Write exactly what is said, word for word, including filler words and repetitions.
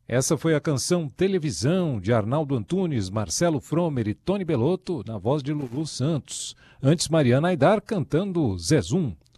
Essa foi a canção Televisão, de Arnaldo Antunes, Marcelo Fromer e Tony Bellotto, na voz de Lulu Santos. Antes, Mariana Aidar cantando Zezum.